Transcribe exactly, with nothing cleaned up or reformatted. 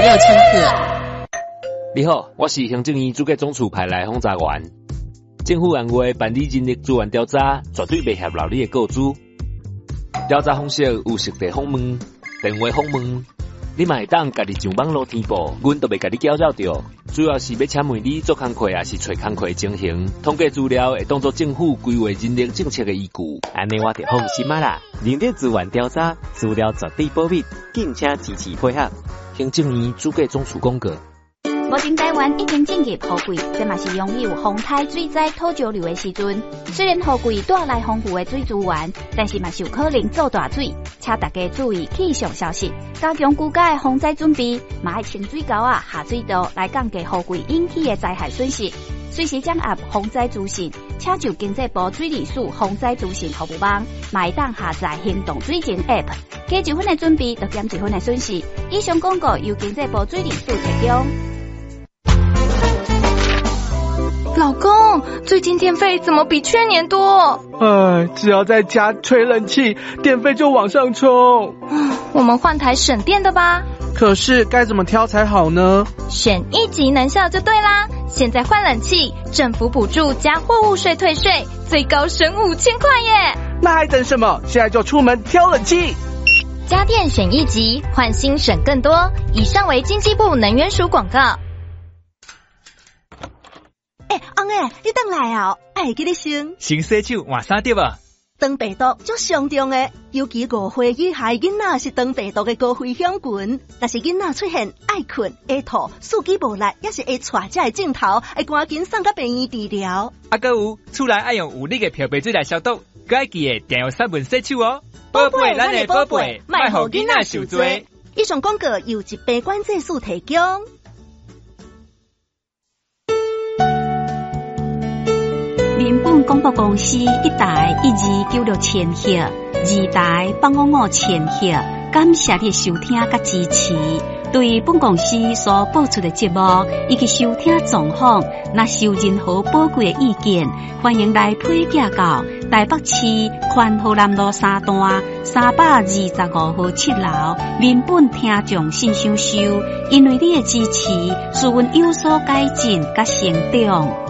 六千克。 你好，我是行政院主计总处派来轰炸员。政府按月办理人力资源调查，绝对袂泄露你的个资。调查方式有实地访问、电话访问，你嘛会当家己上网络填报，阮都袂甲你搅扰着。主要是要请问你做工课，也是找工课情形，统计资料会当作政府规划人力政策的依据。 安尼我就放心啊啦！人力资源调查资料绝对保密，敬请支持配合。 行政院主计总处公告。 目前台湾已经进入雨季，这嘛是拥有风台、水灾、土石流的时阵。虽然雨季带来丰富的水资源，但是嘛是有可能造大水，请大家注意气象消息，加强居家的防灾准备，嘛要清水沟啊、下水道来降低雨季引起的灾害损失。随时掌握防灾资讯，请就经济部水利署防灾资讯服务网，嘛会当下载行动水情 App， 加一分的准备，就减一分的损失。以上广告由经济部水利署提供。 老公，最近电费怎么比去年多？ 哎，只要在家吹冷气，电费就往上冲。 我们换台省电的吧。 可是该怎么挑才好呢？ 选一级能效就对啦！现在换冷气，政府补助加货物税退税，最高省五千块耶！ 那还等什么？现在就出门挑冷气。 家电选一级，换新省更多。以上为经济部能源署广告。 哎，翁诶，你等来啊！爱记你先。 先洗手，换衫对吧？ 肠病毒足上重诶，尤其五岁以下囡仔是肠病毒的高危险群。若是囡仔出现爱困、会吐、四肢无力，也是会带这个镜头，会赶紧送到病院治疗。 啊，搁有厝内爱用有力的漂白水来消毒，搁爱记得定用杀菌洗手哦。 宝贝，咱的宝贝，莫互囡仔受罪。以上广告由疾病管制署提供。 民本广播公司一台一二九六千赫，二台八五五千赫，感谢你的收听甲支持。对本公司所播出的节目以及收听状况，若是有任何宝贵的意见，欢迎来推荐到台北市宽和南路三段三百二十五号七楼民本听众信箱收。因为你的支持，使阮有所改进甲成长。